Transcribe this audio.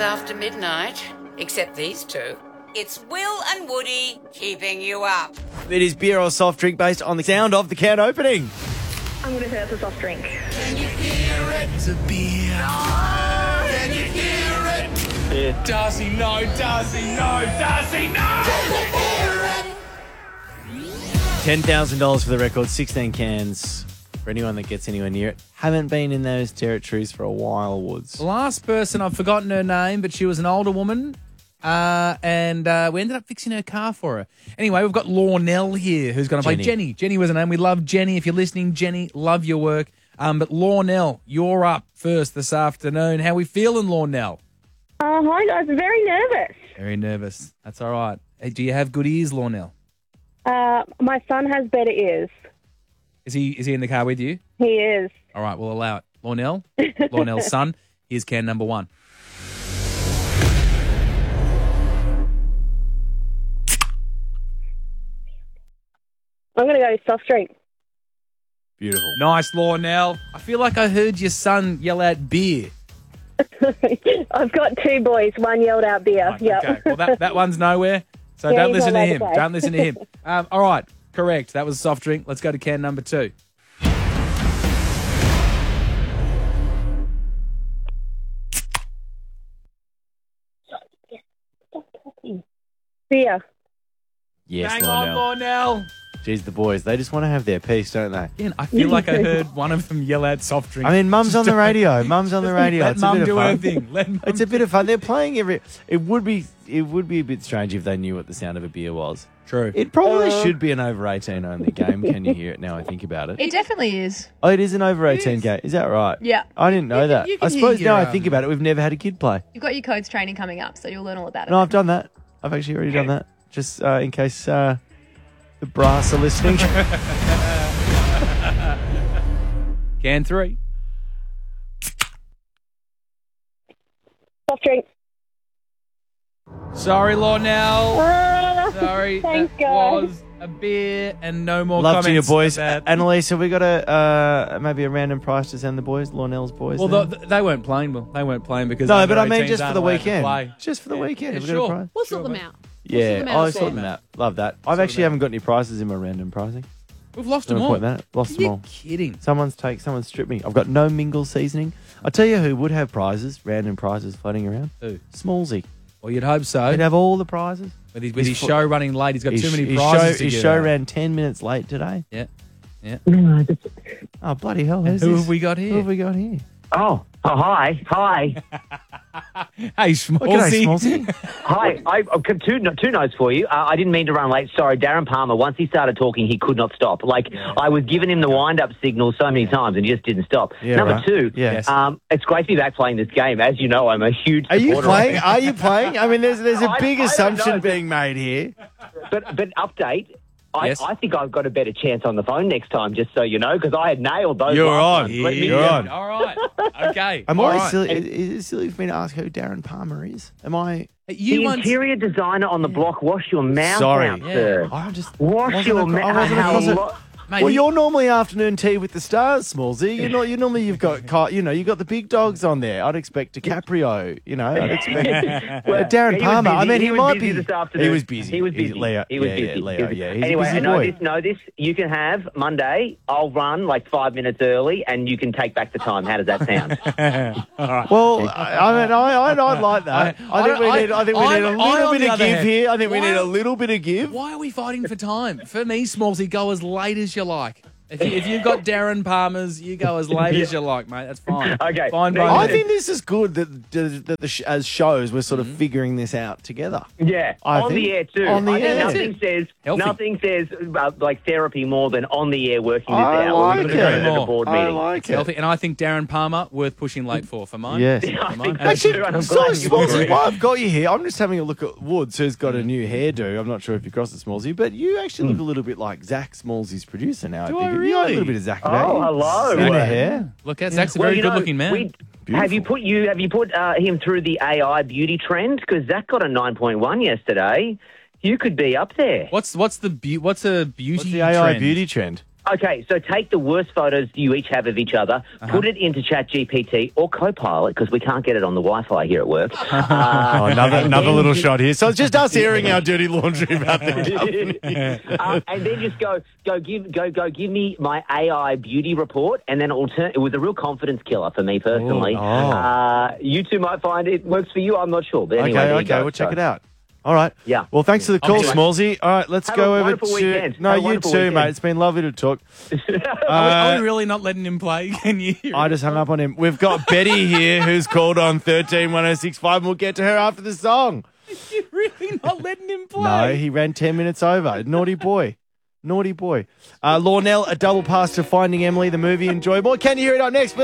after midnight, except these two. It's Will and Woody keeping you up. It is beer or soft drink based on the sound of the can opening. I'm going to say it's a soft drink. Can you hear it? It's a beer. Can you hear it? Yeah. Darcy, no. Darcy, no. Darcy, no. Can you hear it? $10,000 for the record, 16 cans for anyone that gets anywhere near it. Haven't been in those territories for a while, Woods. The last person, I've forgotten her name, but she was an older woman, and we ended up fixing her car for her. Anyway, we've got Lornell here, who's going to play Jenny. Jenny was her name. We love Jenny. If you're listening, Jenny, love your work. But Lornell, you're up first this afternoon. How we feeling, Lornell? Hi, guys. Very nervous. Very nervous. That's all right. Hey, do you have good ears, Lornell? My son has better ears. Is he in the car with you? He is. All right, we'll allow it. Lornell's son, here's can number one. I'm going to go soft drink. Beautiful. Nice, Lornell. I feel like I heard your son yell out beer. I've got two boys. One yelled out beer. Right, Yep. Okay, well, that one's nowhere, so Yeah, don't he's listen to not allowed him. to play. Don't listen to him. All right, correct. That was a soft drink. Let's go to can number two. Beer. Yes, Hang on, Lornell. Lornell. Jeez, the boys, they just want to have their peace, don't they? Again, I feel like I heard one of them yell out soft drink. I mean, Mum's on the radio. Mum's on the radio. Let It's Mum a bit do of her fun. thing. Let Mum It's a bit of fun. They're playing every... It would be a bit strange if they knew what the sound of a beer was. True. It probably should be an over 18 only game. Can you hear it now I think about it? It definitely is. Oh, it is an over 18 game. Is that right? Yeah. I didn't know that. you can I suppose hear now your, I think about it, we've never had a kid play. You've got your codes training coming up, so you'll learn all about it. No, I've done that. I've actually already done that. Just in case the brass are listening. Can three. Soft drink. Sorry, Lornell. Sorry. Thanks, that guys. was a beer and no more Love to you, comments. boys. about- Annalise, have we got maybe a random prize to send the boys? Lornell's boys? Well, then? they weren't playing, Will. They weren't playing because... No, but I under mean 18s just for aren't the allowed to weekend. play. Just for the weekend. Yeah, Have we got a sure. prize? We'll sort them out. Yeah, them out I as sort well. them out. Love that. I actually haven't got any prizes in my random pricing. We've lost Do you them want all. to point that? Lost them You're all. kidding. Someone's stripped me. I've got no mingle seasoning. I tell you who would have prizes, random prizes floating around. Who? Smallsy. Well, you'd hope so. He'd have all the prizes. With his He's show running late, he's got too many His prizes to His give show out. ran 10 minutes late today. Yeah. Yeah. Oh, bloody hell. Who's Who this? have we got Who here? have we got here? Oh, hi. Hey, Oh, g'day, Schmaltzy. Smallsy. Hi. I've got two notes for you. I didn't mean to run late. Sorry, Darren Palmer, once he started talking, he could not stop. I was giving him the wind-up signal so many times and he just didn't stop. Yeah, Number right. two, Yes. it's great to be back playing this game. As you know, I'm a huge Are you supporter playing? of Are you playing? I mean, there's a big I don't assumption know. being made here. But update, Yes. I think I've got a better chance on the phone next time, just so you know, because I had nailed those You're last on. ones. Let me You're know. on. All right. Okay. Am All I right. silly? Is it silly for me to ask who Darren Palmer is? Am I? You The once... interior designer on the block, wash your mouth Sorry. out, Yeah. sir. I just Wash wasn't your ac- I wasn't mouth. across it. Mate, Well, he- you're normally afternoon tea with the stars, Smallsy. You normally you've got you've got the big dogs on there. I'd expect DiCaprio. I'd expect Well, Darren he was Palmer. I busy. mean, he was might busy be. this afternoon. He was busy. He was busy. Leo, He was yeah, busy. Yeah, Leo. Yeah, he's Anyway, a busy boy. know this. You can have Monday. I'll run like 5 minutes early, and you can take back the time. How does that sound? Well, I mean, I'd like that. I think we need a I'm little on bit the of other give hand. here. I think we Why- need a little bit of give. Why are we fighting for time? For me, Smallsy, go as late as you like. If you've got Darren Palmer's, you go as late as you like, mate. That's fine. Okay. Fine by I me. think this is good that as shows we're sort of figuring this out together. Yeah, I on think- the air too. on the I think air. nothing says like therapy more than on the air working this I out. like We're gonna it. go to the board I meeting. like It's it. healthy. And I think Darren Palmer, worth pushing late for mine. Yes. I For mine. think And that's Actually, true, and I'm so glad you Smallsy, agree. while I've got you here, I'm just having a look at Woods, who's got a new hairdo. I'm not sure if you crossed the Smallsy, but you actually look a little bit like Zach, Smallsy's producer now. Do I I think. You got a really? little bit of Zach about Oh, you. hello. In the hair. Look at Zach's a Well, very you know, good-looking man. Have you put him through the AI beauty trend? Because Zach got a 9.1 yesterday. You could be up there. What's a beauty What's the AI trend? beauty trend? Okay, so take the worst photos you each have of each other, put it into ChatGPT or Copilot, because we can't get it on the Wi-Fi here at work. Another little shot here. So it's just us airing our dirty laundry about the company. And then just give me my AI beauty report, and then it was a real confidence killer for me personally. You two might find it works for you. I'm not sure, but anyway. Okay, we'll check it out. All right. Yeah. Well, thanks for the call, Smallsy. All right, let's Have go a over wonderful to. weekend. No, Have a you wonderful too, weekend. mate. It's been lovely to talk. Are we really not letting him play? Can you hear I just hung up on him. We've got Betty here who's called on 131065. We'll get to her after the song. You're really not letting him play? No, he ran 10 minutes over. Naughty boy. Naughty boy. Lawnell, a double pass to Finding Emily, the movie. Enjoy more. Can you hear it up next?